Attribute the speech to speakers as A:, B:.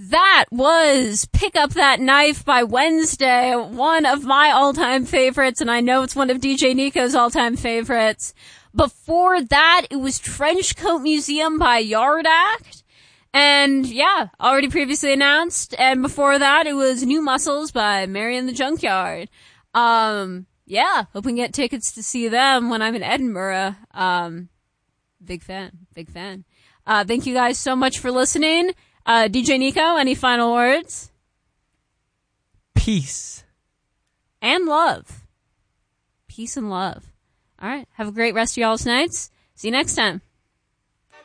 A: That was Pick Up That Knife by Wednesday, one of my all-time favorites, and I know it's one of DJ Nico's all-time favorites. Before that, it was Trenchcoat Museum by Yard Act, and yeah, already previously announced. And before that, it was New Muscles by Mary and the Junkyard. Yeah, hope we can get tickets to see them when I'm in Edinburgh. Big fan. Thank you guys so much for listening. DJ Nico, any final words?
B: Peace.
A: And love. Peace and love. All right. Have a great rest of y'all's nights. See you next time.